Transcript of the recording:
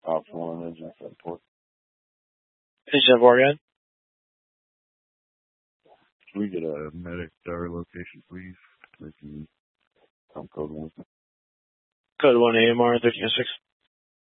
Option 1, engine 7-4. Engine 7-4 again. Can we get a medic to our location, please? They can come code 1. Code 1 AMR 1306.